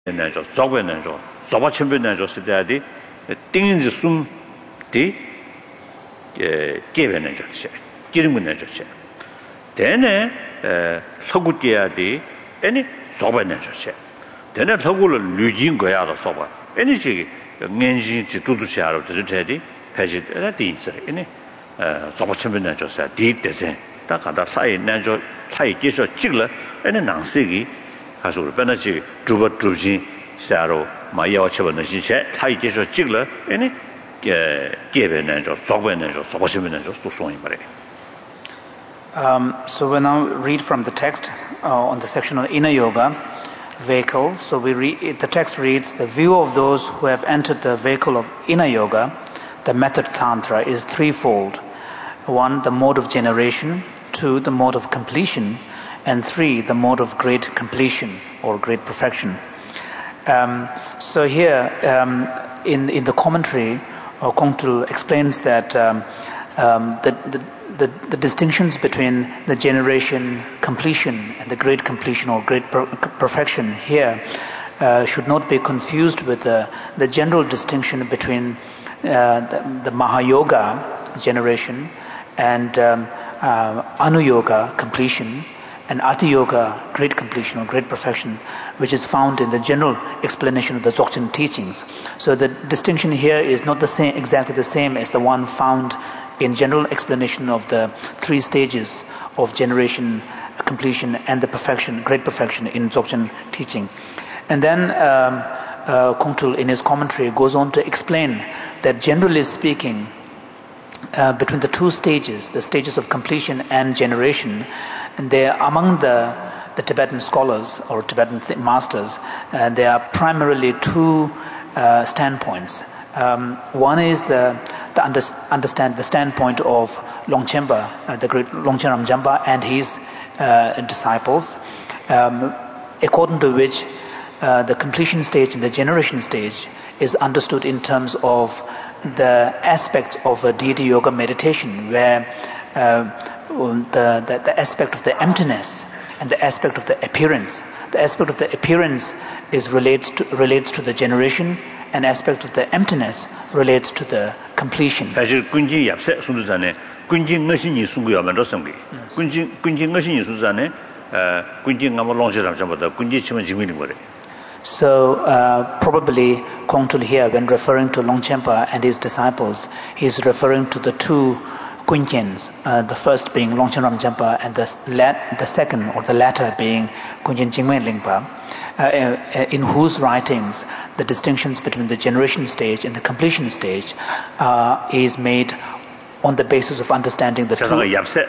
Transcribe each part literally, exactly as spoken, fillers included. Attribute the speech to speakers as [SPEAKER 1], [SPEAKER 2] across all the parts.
[SPEAKER 1] 난조 저거 난조 저거 첨부 난조 시대에 띵인지 숨디 에 개변은 좋지 기름은 좋지 되네 에 서구띠야디 아니 저번에 좋지 되네 서구를 류진 거야도 서봐 아니 지기 겐지 지도도시 알아 되지 패지다 디스 아니 에 저거 첨부 난조 디 되세 다 가다 사이 난조 사이 계속 찍了 아니 낭세기 가서 변하지 주버 주진 사로 마야와 처번의 시체 사이 계속 찍了 아니
[SPEAKER 2] Um, so we now read from the text uh, on the section on inner yoga vehicle. So we read, the text reads, the view of those who have entered the vehicle of inner yoga, the method tantra, is threefold. One, the mode of generation. Two, the mode of completion. And three, the mode of great completion or great perfection. Um, so here um, in, in the commentary, Uh, Kongtul explains that um, um, the, the, the, the distinctions between the generation, completion, and the great completion or great per perfection here uh, should not be confused with the, the general distinction between uh, the, the Mahayoga generation and um, uh, Anuyoga completion and Ati Yoga great completion or great perfection, which is found in the general explanation of the Dzogchen teachings. So the distinction here is not the same, exactly the same as the one found in general explanation of the three stages of generation, completion, and the perfection, great perfection in Dzogchen teaching. And then um, uh, Kongtul in his commentary goes on to explain that generally speaking, uh, between the two stages, the stages of completion and generation, and they are among the the Tibetan scholars or Tibetan masters, uh, there are primarily two uh, standpoints. Um, one is the, the under, understand the standpoint of Longchenpa, uh, the great Longchen Ramjamba and his uh, disciples, um, according to which uh, the completion stage and the generation stage is understood in terms of the aspects of a deity yoga meditation, where uh, the, the, the aspect of the emptiness and the aspect of the appearance. The aspect of the appearance is relates to, relates to the generation, and aspect of the emptiness relates to the completion.
[SPEAKER 1] 사실 군지 yapse 순두산에 군지 ngashini sungu야 만들어 섬기. 군지 군지 ngashini 순두산에 어 군지 nga모 롱시람 잡아다 군지 치면 지민이 거래.
[SPEAKER 2] So uh, probably Kongtul here, when referring to Longchenpa and his disciples, he is referring to the two Kunjins, uh, the first being Longchen Ramjamba and the, lat, the second or the latter being Kunjin Jingmen Lingpa, uh, uh, in whose writings the distinctions between the generation stage and the completion stage uh, is made on the basis of understanding the true.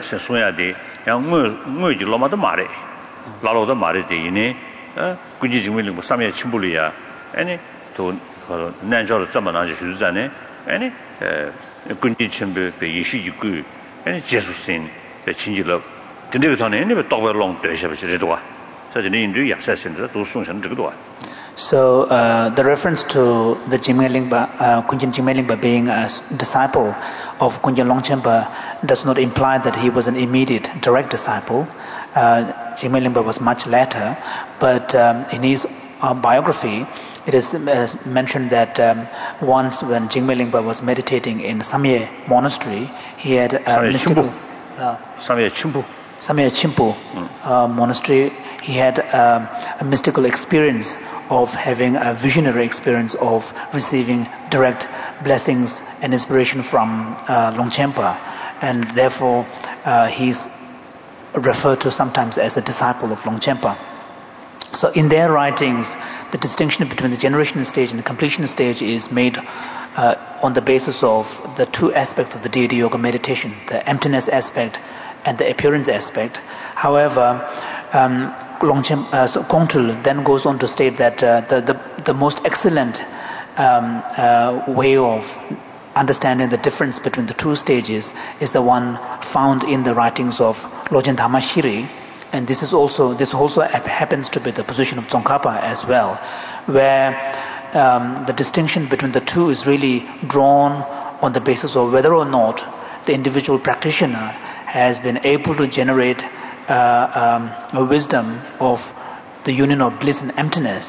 [SPEAKER 1] 군지 첨부 예시지구 아니 제수신 친지럽 근데 전에 근데 더블롱 되셔버리도록 사진이 인류 약사신들 도 송선 저거도.
[SPEAKER 2] So uh, the reference to the Jingmen Lingpa, uh, Kunjin Jingmen Lingpa being a disciple of Kunjin Longchenpa does not imply that he was an immediate direct disciple. Uh, Jingmen Lingpa was much later, but um, in his uh, biography it is uh, mentioned that um, once when Jingmen Lingpa was meditating in Samye monastery, he had a mystical uh,
[SPEAKER 1] Samye Chimpu
[SPEAKER 2] Samye Chimpu uh, monastery. He had um, a mystical experience of having a visionary experience of receiving direct blessings and inspiration from uh, Longchenpa, and therefore uh, he's referred to sometimes as a disciple of Longchenpa. So in their writings, the distinction between the generation stage and the completion stage is made uh, on the basis of the two aspects of the deity yoga meditation, the emptiness aspect and the appearance aspect. However, um, Longchen, uh, so Kongtul then goes on to state that uh, the, the, the most excellent um, uh, way of understanding the difference between the two stages is the one found in the writings of Lochen Dhamashiri. And this is also this also happens to be the position of Tsongkhapa as well, where um, the distinction between the two is really drawn on the basis of whether or not the individual practitioner has been able to generate uh, um, a wisdom of the union of bliss and emptiness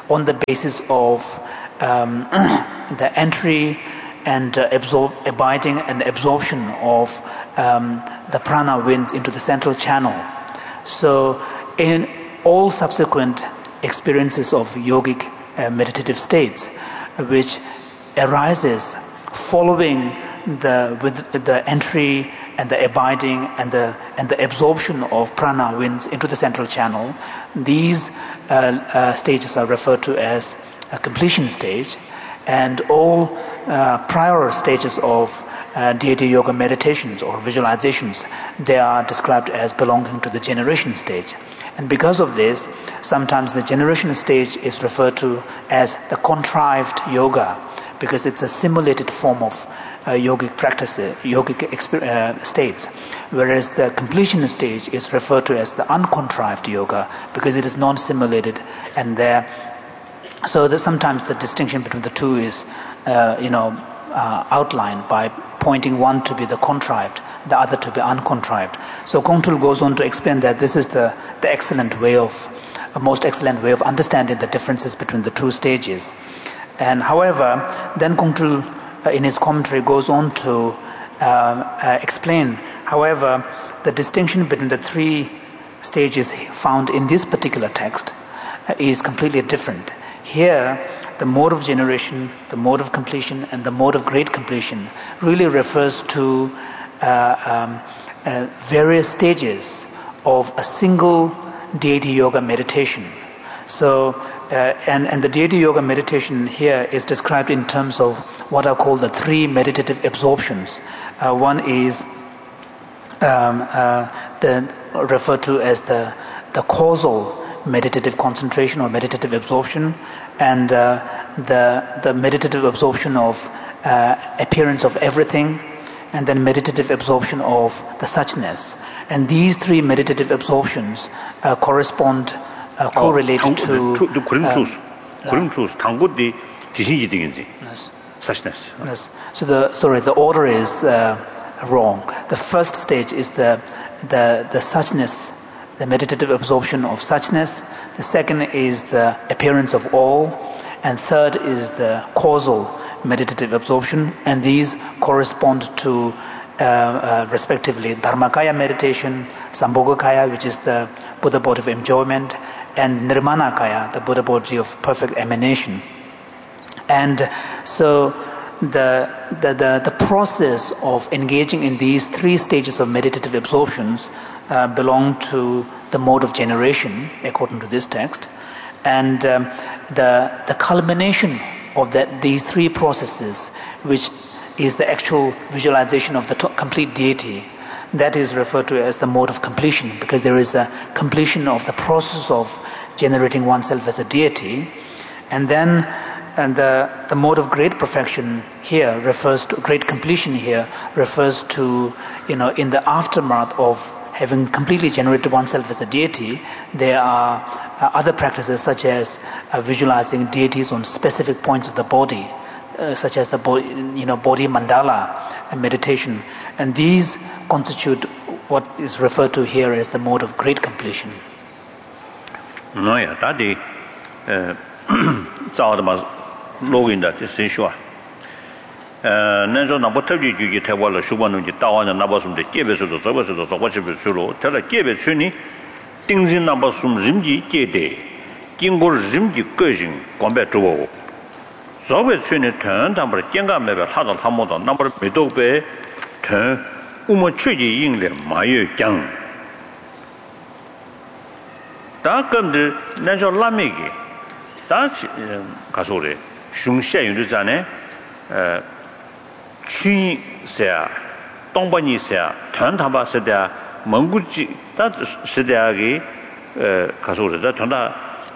[SPEAKER 2] on the basis of um, the entry and uh, absorb, abiding and absorption of um, the prana winds into the central channel. So in all subsequent experiences of yogic uh, meditative states, which arises following the with the entry and the abiding and the and the absorption of prana winds into the central channel, these uh, uh, stages are referred to as a completion stage, and all uh, prior stages of uh, deity yoga meditations or visualizations, they are described as belonging to the generation stage. And because of this, sometimes the generation stage is referred to as the contrived yoga, because it's a simulated form of uh, yogic practices, yogic exper- uh, states, whereas the completion stage is referred to as the uncontrived yoga, because it is non-simulated, and there. So that sometimes the distinction between the two is, uh, you know, uh, outlined by pointing one to be the contrived, the other to be uncontrived. So Kongtrul goes on to explain that this is the, the excellent way of, a most excellent way of understanding the differences between the two stages. And however, then Kongtrul uh, in his commentary goes on to uh, uh, explain, however, the distinction between the three stages found in this particular text uh, is completely different. Here, the mode of generation, the mode of completion, and the mode of great completion really refers to uh, um, uh, various stages of a single deity yoga meditation. So, uh, and, and the deity yoga meditation here is described in terms of what are called the three meditative absorptions. Uh, one is um, uh, the, referred to as the, the causal meditative concentration or meditative absorption, and uh, the the meditative absorption of uh, appearance of everything, and then meditative absorption of the suchness. And these three meditative absorptions uh, correspond, uh, correlate
[SPEAKER 1] 어,
[SPEAKER 2] to.
[SPEAKER 1] The Kurim choose, Kurim choose. 당고디 지신이 되는지. Suchness.
[SPEAKER 2] Yes. So the sorry, the order is uh, wrong. The first stage is the the the suchness, the meditative absorption of suchness. The second is the appearance of all, and third is the causal meditative absorption, and these correspond to uh, uh, respectively Dharmakaya meditation, Sambhogakaya, which is the Buddha body of enjoyment, and Nirmanakaya, the Buddha body of perfect emanation. And so the, the, the, the process of engaging in these three stages of meditative absorptions uh, belong to the mode of generation, according to this text. And um, the, the culmination of that, these three processes, which is the actual visualization of the to- complete deity, that is referred to as the mode of completion, because there is a completion of the process of generating oneself as a deity. And then and the, the mode of great perfection here refers to, great completion here refers to, you know, in the aftermath of having completely generated oneself as a deity, there are uh, other practices such as uh, visualizing deities on specific points of the body, uh, such as the body, you know, body mandala and meditation. And these constitute what is referred to here as the mode of great completion.
[SPEAKER 1] No, yeah, that the uh, login that is sure. Uh, Nanzo number thirty you get a wall of Shuban, the Tawan and Nabasum, the Kebes of the Service of the Watch of the Sulu, tell a Kebes Suni, things in Nabasum Rimji Kede, Kingo Rimji Kursing, combat to all. Soviet Suni turned, number Jenga Meba Hadal Hamoda, number Medobe, turn, Umachuji England, Mayu Gang. That come the Nanzo Lamigi. That's Kasore. Shungsha Yuduzane, Chi Sea, Dongbani Sea, Tantaba Seda, Monguchi, that Sedagi, Kasore, that Tanda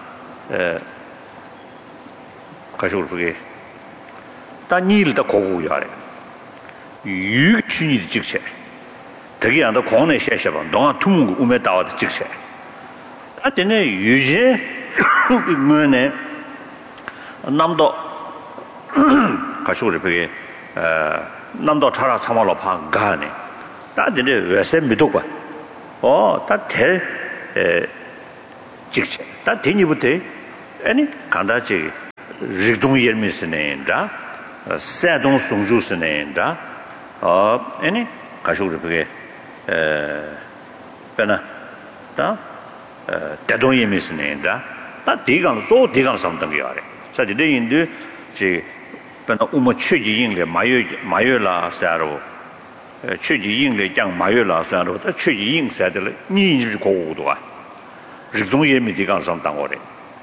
[SPEAKER 1] Kasur, that Nil the Kogu Yare. You Chini the Jixer. Tagi and the corner Sheshavan, don't Tung Umeta the Jixer. That in a usual Mune Namdo. 가시고 이렇게 어 남도 차라 참말로 방 가네 다들 왜세 믿고 어다대 에 직체 다 대니부터 아니 간다지 rig동 yermis네인다 세동 송주스네인다 어 아니 가시고 그게 에 배나 다 대동 yermis네인다 다 대강 조 대강 상담이 야래 사실 내인데 지 배나 우모 최지인의 마요 마요라 사로 최지인의 장 마요라 사로 다 최지인 사들 니인지 고고도아 rig동 yer미 대강 상담 거래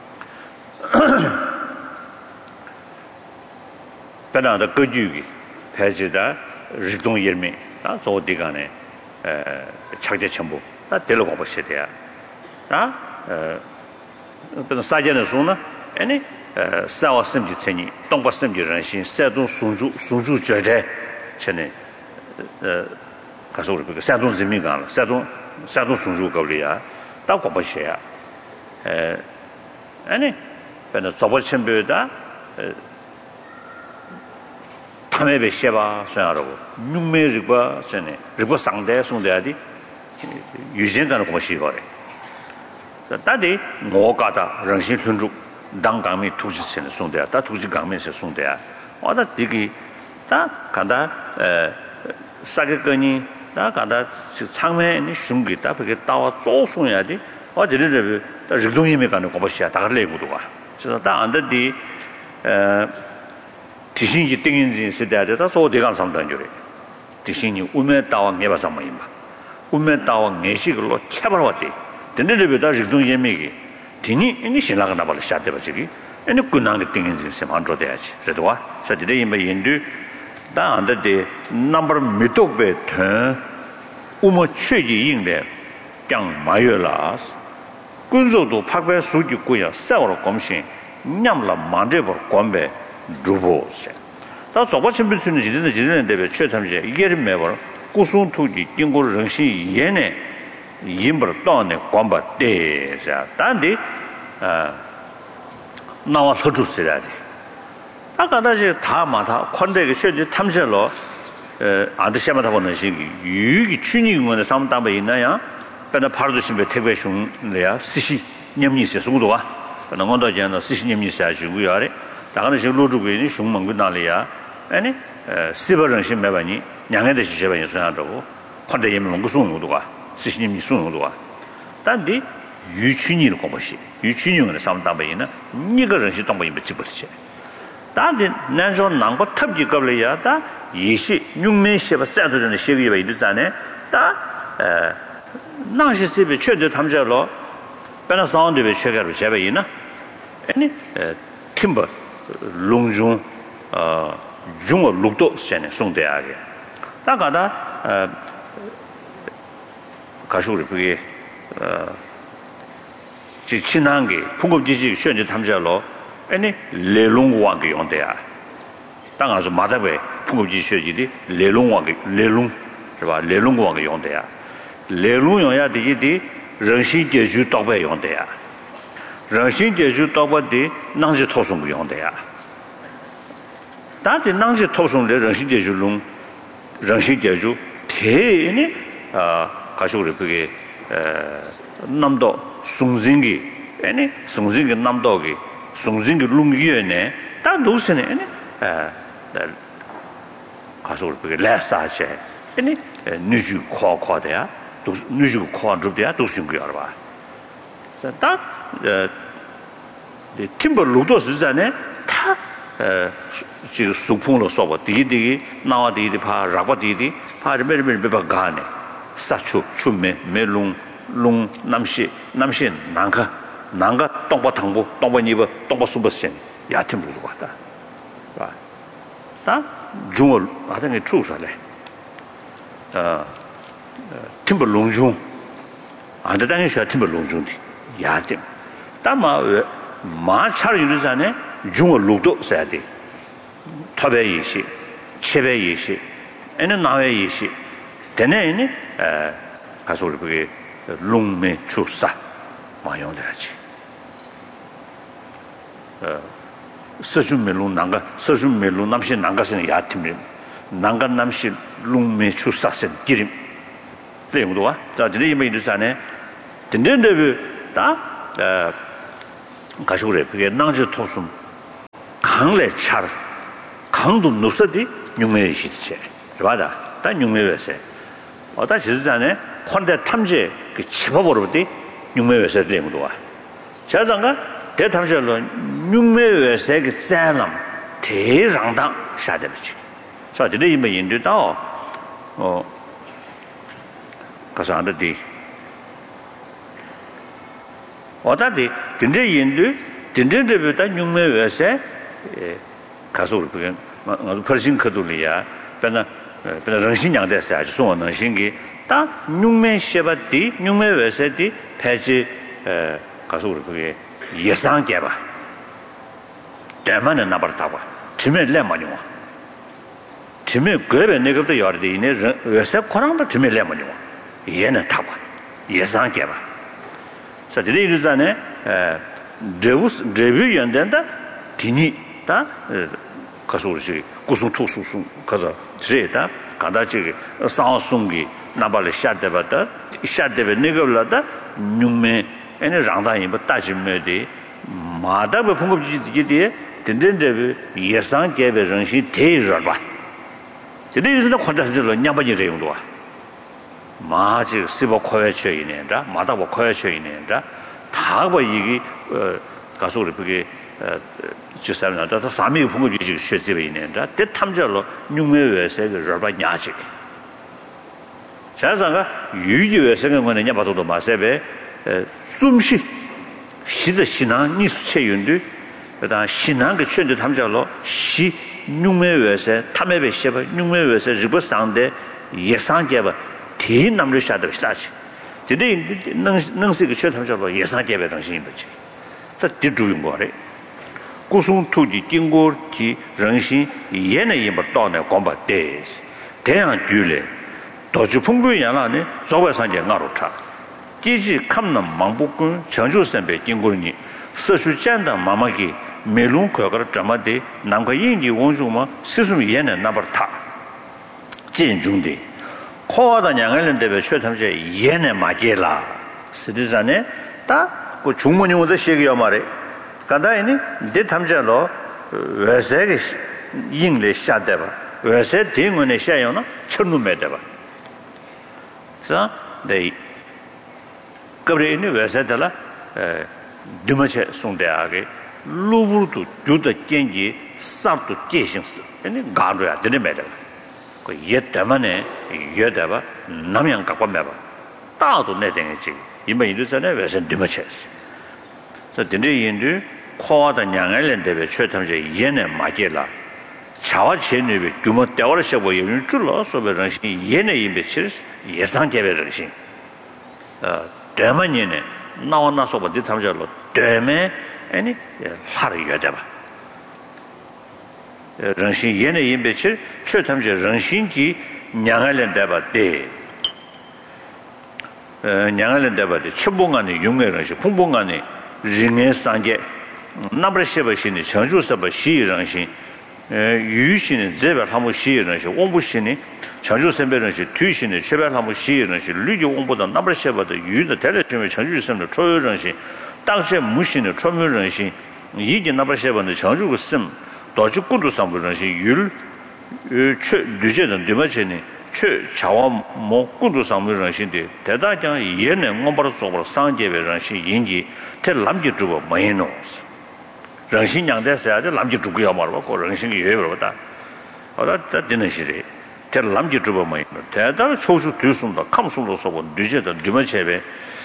[SPEAKER 1] 배나다 거주기 배지다 rig동 yer미 다 조디간에 에 착제 첨부 다 데려가 보셔야 돼요. 아? 어 그런 사전의 수는 아니 사와 심지체니 동바 심지라는 신 세동 순주 순주 절대 전에 어 가서 우리 세동 지민간 세동 세동 순주 거리야 다 고보셔야 에 아니 배는 저번 첨부다 탐에베 셰바 소야라고 육매르과 전에 리버 상대 송대야디 유진가는 것이 거래. 자, 다들 뭐가다 정신 순주 당강미 투지선의 송대야. 다 투지 강면에서 송대야. 어다 되게 다 간다 에 사게거니 다 간다 상면에 숨기다 그게 따와 쪼송해야지. 어제를 rig동임에 가는 것이야. 다 그래고도가. 그래서 다 안되디 에 디신이 땡인지 세대다 저 대강 상담 줄에 디신이 우메 따와 내봐서 뭐 임마 우메 따와 내식으로 캐발 왔대 근데르베다 rig동 예미기 디니 이니 신라가 나발 샤데 버지기 에네 군나게 땡인지 세만 줘야지 그래도와 사지데 임마 인도 다 안데 넘버 미톡베 터 우모 최지 인데 장 마열라스 군소도 파괴 수기 고야 세월로 검신 냠라 만데버 권배 루보세. 다 저번 신분수는 지는 지는 데에 최참제 이게 매버 구순 투기经过 정신 예내 임벌 또네 관바 대자 단디 아 나와 서주스라디 아까다지 다 마다 관대의 현재 탐색로 에 아드시마다 보는 시기 유기 춘이군의 상담에 있나요? 배나 바로도 신배 태배숑래야 스시 냠니스 수도가 너무도 전에 스시 냠니스 하시고요. 아래 다가는 시 로주고에 흉망고 나리야 아니 스티버런 신매바니 냥에데 시제바니 소야라고 관대 예면 거 송도가 스시님이 송도가 단디 유춘이를 거버시 유춘이는 상담에 니가人시 동바이 붙이버지 단디 난저 난고 탑기 겁려야 다 이시 육면시바 자도는 시기가 있잖아요 다 나시스베 최대 탐자로 배나 사운드베 최가로 제베이나 아니 팀버 롱중 어 중어 룩도 전에 송대하게 다가다 어 가시우리 그게 어 지친한 게 풍급지지 현재 탐자로 아니 레롱와게 용대야 당아서 마다베 풍급지 셔지리 레롱와게 레롱是吧 레롱와게 용대야 레롱 용야 되지人心解决到不用的呀人心解决到不的那是托送不用的呀但是那是托送的人心解决中人心解决铁呢啊가시우리 그게 에 남도 송진기 아니 송진기 남도기 송진기 룽기에네 다 도스네 아니 에 가시우리 그게 레사체 아니 누주 과과대야 도 누주 과줍대야 도승기 알아 봐 자, 딱 에 팀버 로도 스잖아요 다 에, 지금 수풍으로 써봐 디디 나와 디디 파 라바 디디 파 메르메르 베바 가네 사추 추메 메롱 롱 남시 남시 난가 난가 동바 당부 동바 니버 동바 수버신 야팀 부도 왔다 봐. 다 중얼 하던 게 추서래 어 팀버 롱중 안 되다니 셔 팀버 롱중디 야팀 다마 마차를 유르자네 중얼 룩도 써야 돼 타베이시 체베이시 에는 나웨이시 되네니 에 가서 우리 그게 롱메 추사 마용돼야지 어 서준멜롱 난가 서준멜롱 남시 난가서는 야팀이 난가 남시 롱메 추사선 기림 그래도와 자 이제 이메일을 전에 된된데 다어 가시고래 그게 낭지 토숨 강래 차 강도 높서디 육매의 시체 맞아 다 육매외세 어다 지자네 콘데 탐지 그 집어버려디 육매외세 되는 거야 자장가 대탐절로 육매외세 그 사람 대랑당 사대비지 자这里面引导到어 가서 안되디 어다디 진짜 인도 진짜들보다 육매외세 가서 그게 아주 훨씬 크돌이야 배나 배나 정신양대서 아주 소원 정신기 딱 육매셔바디 육매외세디 폐지 에 가서 그게 예상 개봐 대만은 나버타고 지면 레마뇨 지면 그에 내가도 여르데 이네 외세 코랑도 지면 레마뇨 얘는 타고 예상 개봐 사실이 이르잖아요. 에 레부스 레뷰 연된다 디니 다 가서르시 고송 투수수 가서 제다 가다지 상송기 나발에 샤데바다 샤데베 네거라다 뉴메 에네 장다이 뭐 따지메디 마다베 풍급지디디 든든데 예상 개베 정신 대저바 제대 유스나 콘다스로 냐바지 레용도와 마지 시버 코야쳐 있는다 마다보 코야쳐 있는다 다고 이게 가서 그게 지사는 다 삼이 풍급지 쉐집에 있는다 대탐절로 육매외세 그 저바 냐지 자상가 유지외세는 거는 냐바도 마세베 숨시 시의 신앙 니수체윤도 그다음 신앙 그圈子 탐절로 시 육매외세 탐매베 셔바 육매외세 리버상데 예상개바 대 남를 샤도 시다지 근데 능 능스 그圈 탐절로 예상개베 정신이 버지 자 뒤주인 거래 고송 투지经过지 정신 얘네 이뭐 또네 공부대 대양 규례 도주 풍부야라네 조외상제 나로차 지지 캄는 망복군 전주선배经过니 서수잔다 마마기 멜론 거가 점마데 남과 인지 원주마 스스로 얘네 나버타 진중대 코와다 양을는데베 최탐제 얘네 마게라 스디자네 다그 중문용도 시기야 말에 간다이니 데 탐자로 외세게 인례 샤데바 외세 딩원에 샤요나 천루메데바 자 네 그래니 외세달라 에 드마체 송대하게 루부도 주다 겐지 싹도 계신스 아니 가로야 되네메다 그 옛다만에 예다바 남양 갖고 매봐 따도 내댕이지 이번 이르잖아요 외세 드마체스 자 근데 인도 코와다 양알랜데베 최탐제 얘네 마게라 차와 제네베 규모 때워서 보이는 줄로 소베런시 얘네 임베치 예상 개별런시 어 대만이네 나와나서 버디 탐절로 대매 아니 하루 여자봐 런시 얘네 임베치 최탐제 런신기 양알랜데바데 어 양알랜데바데 첨봉안의 용매런시 풍봉안의 링의 상계 나브르셰바신이 전주서바 시런신 유신의 제별 한번 시런신 온부신이 전주선배런신 뒤신의 제별 한번 시런신 류교 온보다 나브르셰바도 유의 대례점의 전주선의 초유런신 당시에 무신의 초유런신 이게 나브르셰바는 전주고 씀 도주구도 삼부런신 율 최 류제던 되마체니 최 자와 목구도 삼부런신데 대다장 얘는 뭔바로 속으로 상계베런신 인지 대 남기 주고 뭐해노스 정신 양대서야 돼 남기 주고야 말고 그 정신이 예외로다 어다 되는 시리 대 남기 주고 뭐 대다 소수 뒤숨다 감숨도 쏘고 늦어도 늦어체베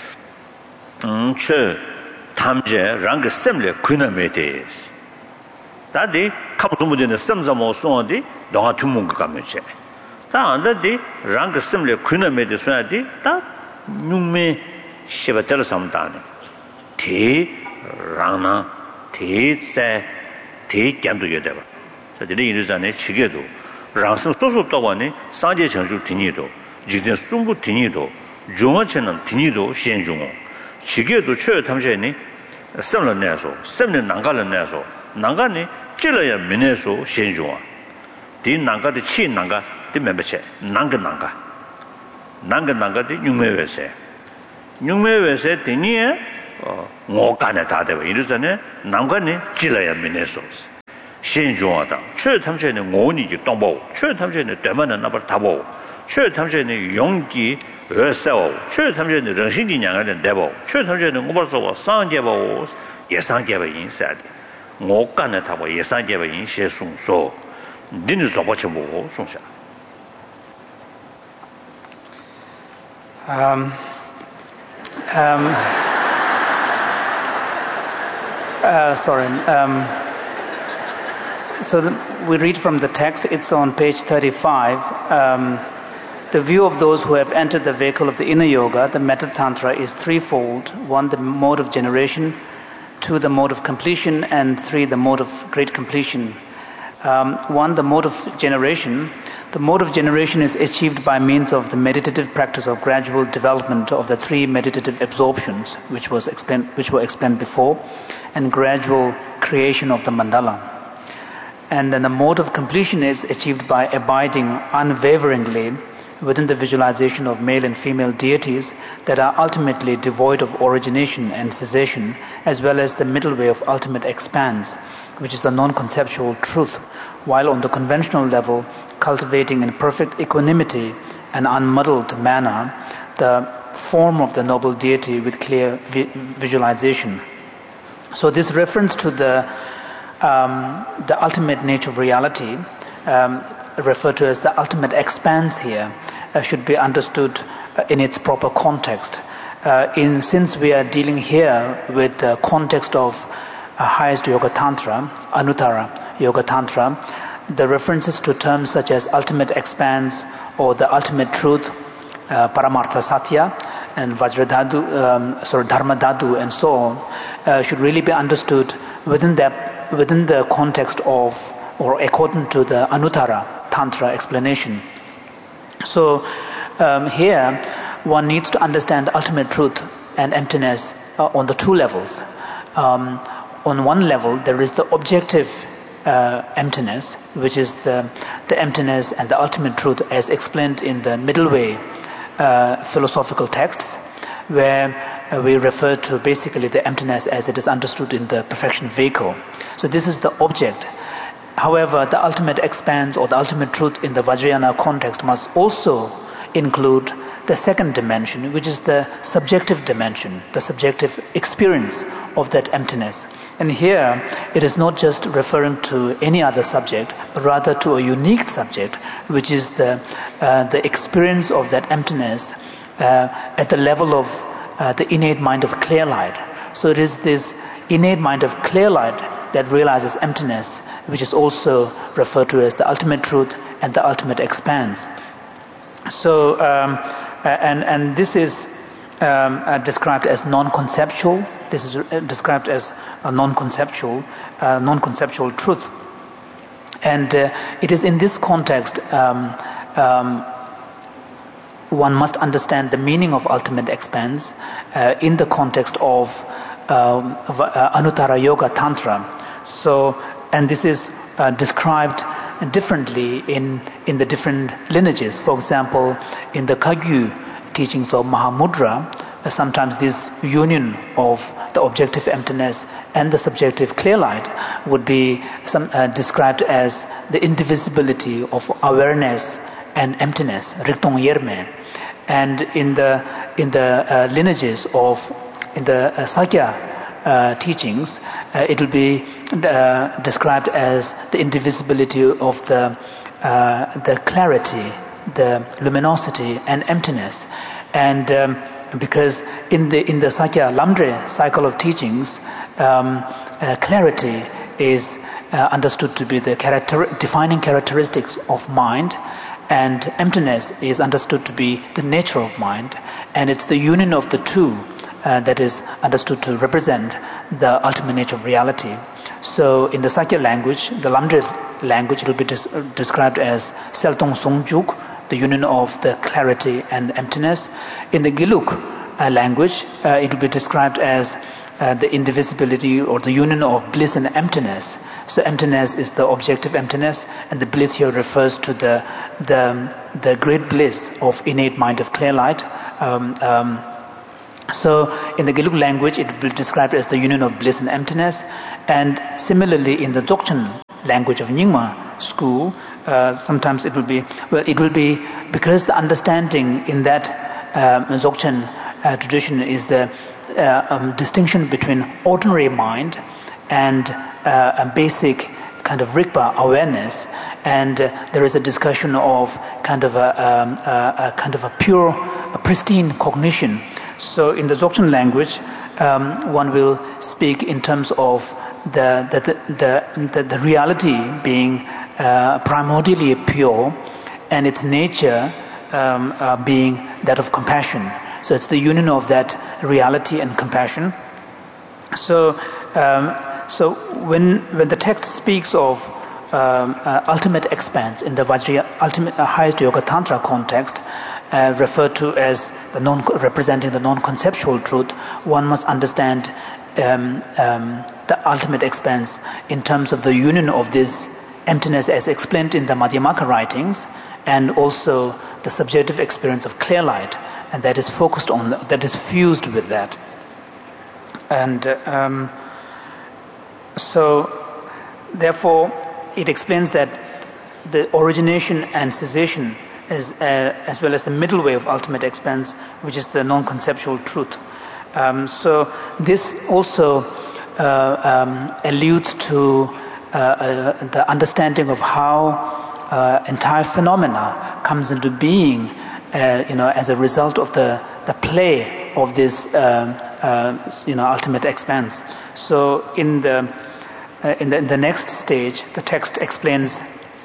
[SPEAKER 1] 음체 탐제 랑게 셈레 그나메데스 다디 감숨문제는 셈자모 소어디 너가 듣는 거 가면체 다 안다디 랑게 셈레 그나메데스나디 다 뉴메 시바텔 삼다네 대 랑나 대세 대견도 여대바 저들이 이르잖아요 지게도 랑스 소소 또와네 상제 정주 디니도 지진 숨부 디니도 중어체는 디니도 현중어 지게도 최 탐제니 셈을 내서 셈는 난가를 내서 난가니 찔러야 민에서 현중어 디 난가의 치 난가 디 멤버체 난가 난가 난가 난가의 육매외세 육매외세 디니에 ngokane tade wa iruzane namgane jilaya minesos shenjuada chö tamjene ngoni ji tongbo chö tamjene demana nabar tabo chö tamjene yonggi ösao chö tamjene rengshingdi nyangale debo chö tamjene ngobarso sangjebo yesangjeba insade ngokane tabo yesangjeba inshe sungso dinu zoboche mo sungsha.
[SPEAKER 2] Um, um, uh, sorry. Um, so the, we read from the text, it's on page thirty-five. Um, the view of those who have entered the vehicle of the inner yoga, the metta tantra, is threefold. One, the mode of generation. Two, the mode of completion. And three, the mode of great completion. Um, one, the mode of generation. The mode of generation is achieved by means of the meditative practice of gradual development of the three meditative absorptions, which was explained, which were explained before, and gradual creation of the mandala. And then the mode of completion is achieved by abiding unwaveringly within the visualization of male and female deities that are ultimately devoid of origination and cessation, as well as the middle way of ultimate expanse, which is the non-conceptual truth, while on the conventional level cultivating in perfect equanimity and unmuddled manner the form of the noble deity with clear vi- visualization. So this reference to the um, the ultimate nature of reality, um, referred to as the ultimate expanse here, uh, should be understood uh, in its proper context. Uh, in since we are dealing here with the context of uh, highest yoga tantra, Anuttara yoga tantra, the references to terms such as ultimate expanse or the ultimate truth, uh, Paramartha Satya, and Vajradhatu, um, sorry, Dharmadhatu, and so on, uh, should really be understood within that, within the context of, or according to the Anuttara Tantra explanation. So um, here, one needs to understand ultimate truth and emptiness uh, on the two levels. Um, on one level, there is the objective Uh, emptiness, which is the, the emptiness and the ultimate truth as explained in the middle way uh, philosophical texts, where uh, we refer to basically the emptiness as it is understood in the perfection vehicle. So this is the object. However, the ultimate expanse or the ultimate truth in the Vajrayana context must also include the second dimension, which is the subjective dimension, the subjective experience of that emptiness. And here, it is not just referring to any other subject, but rather to a unique subject, which is the uh, the experience of that emptiness uh, at the level of uh, the innate mind of clear light. So it is this innate mind of clear light that realizes emptiness, which is also referred to as the ultimate truth and the ultimate expanse. So, um, and and this is um, uh, described as non-conceptual. This is uh, described as a non-conceptual, uh, non-conceptual truth, and uh, it is in this context um, um, one must understand the meaning of ultimate expanse uh, in the context of um, uh, Anuttara Yoga Tantra. So, and this is uh, described differently in in the different lineages. For example, in the Kagyu teachings of Mahamudra, sometimes this union of the objective emptiness and the subjective clear light would be some, uh, described as the indivisibility of awareness and emptiness, Riktong Yerme. And in the in the uh, lineages of in the uh, Sakya uh, teachings, uh, it will be uh, described as the indivisibility of the uh, the clarity, the luminosity, and emptiness. And um, because in the in the Sakya Lamdre cycle of teachings, um, uh, clarity is uh, understood to be the character defining characteristics of mind, and emptiness is understood to be the nature of mind, and it's the union of the two uh, that is understood to represent the ultimate nature of reality. So in the Sakya language, the Lamdre language, it will be des- described as Seltong Songjuk, the union of the clarity and emptiness. In the Giluk uh, language, uh, it will be described as uh, the indivisibility or the union of bliss and emptiness. So emptiness is the objective emptiness, and the bliss here refers to the the, the great bliss of innate mind of clear light. Um, um, So in the Gelug language, it will be described as the union of bliss and emptiness. And similarly, in the Dzogchen language of Nyingma school, uh, sometimes it will be, well, it will be, because the understanding in that um, Dzogchen uh, tradition is the uh, um, distinction between ordinary mind and uh, a basic kind of Rigpa awareness. And uh, there is a discussion of kind of a, um, a, a kind of a pure, a pristine cognition. So in the Dzogchen language, um, one will speak in terms of the the the, the, the reality being uh, primordially pure, and its nature um, uh, being that of compassion. So it's the union of that reality and compassion. So um, so when when the text speaks of um, uh, ultimate expanse in the Vajra ultimate uh, highest yoga tantra context, Uh, referred to as the non representing the non-conceptual truth, one must understand um, um, the ultimate expanse in terms of the union of this emptiness as explained in the Madhyamaka writings, and also the subjective experience of clear light, and that is focused on, that is fused with that. And um, so, therefore, it explains that the origination and cessation As, uh, as well as the middle way of ultimate expanse, which is the non-conceptual truth. Um, so this also uh, um, alludes to uh, uh, the understanding of how uh, entire phenomena comes into being, uh, you know, as a result of the, the play of this, um, uh, you know, ultimate expanse. So in the uh, in the in the next stage, the text explains.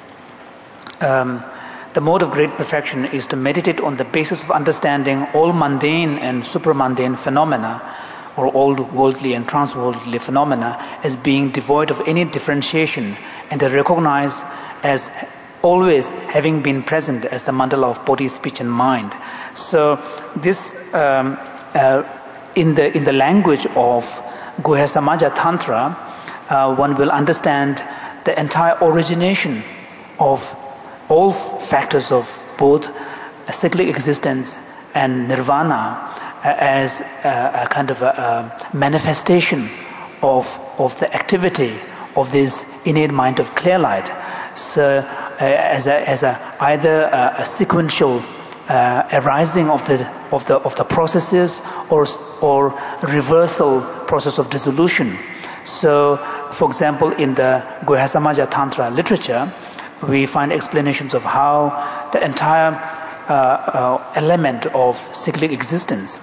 [SPEAKER 2] Um, The mode of great perfection is to meditate on the basis of understanding all mundane and supramundane phenomena, or all worldly and transworldly phenomena, as being devoid of any differentiation, and to recognize as always having been present as the mandala of body, speech, and mind. So, this um, uh, in the in the language of Guhya Samaja Tantra, uh, one will understand the entire origination of all factors of both cyclic existence and nirvana uh, as a, a kind of a, a manifestation of of the activity of this innate mind of clear light. So, uh, as a as a either a, a sequential uh, arising of the of the of the processes, or or reversal process of dissolution. So, for example, in the Guhya Samaja Tantra literature, we find explanations of how the entire uh, uh, element of cyclic existence,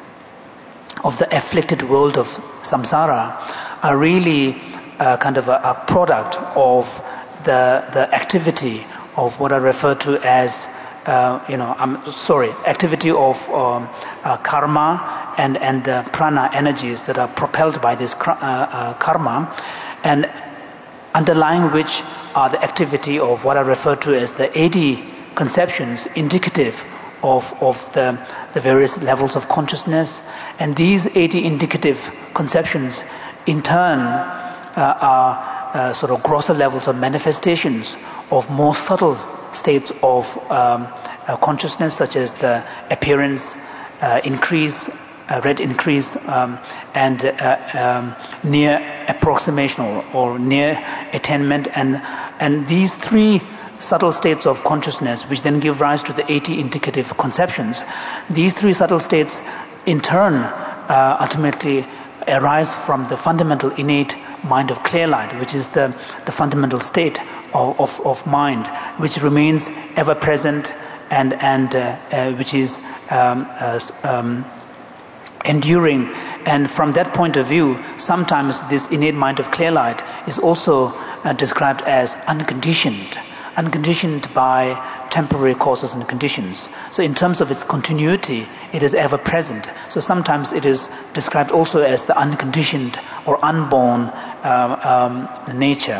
[SPEAKER 2] of the afflicted world of samsara, are really uh, kind of a, a product of the the activity of what I refer to as, uh, you know, I'm sorry, activity of um, uh, karma and and the prana energies that are propelled by this uh, uh, karma, and underlying which are the activity of what I refer to as the eighty conceptions indicative of, of the, the various levels of consciousness. And these eighty indicative conceptions in turn uh, are uh, sort of grosser levels of manifestations of more subtle states of um, uh, consciousness, such as the appearance, uh, increase, uh, red increase, um, and uh, um, near approximation or, or near attainment, and and these three subtle states of consciousness, which then give rise to the eighty indicative conceptions, these three subtle states in turn uh, ultimately arise from the fundamental innate mind of clear light, which is the, the fundamental state of, of, of mind, which remains ever present and, and uh, uh, which is um, uh, um, enduring. And from that point of view, sometimes this innate mind of clear light is also uh, described as unconditioned, unconditioned by temporary causes and conditions. So in terms of its continuity, it is ever present. So sometimes it is described also as the unconditioned or unborn um, um, nature.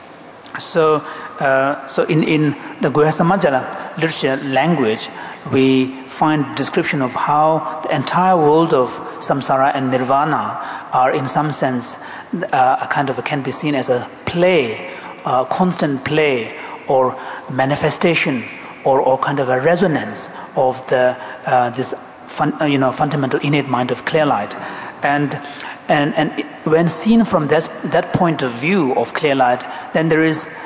[SPEAKER 2] So, uh, so in, in the Guhya Samaja literature language, we find description of how the entire world of samsara and nirvana are in some sense uh, a kind of a, can be seen as a play, a constant play or manifestation or, or kind of a resonance of the uh, this fun, uh, you know, fundamental innate mind of clear light. And, and, and when seen from this, that point of view of clear light, then there is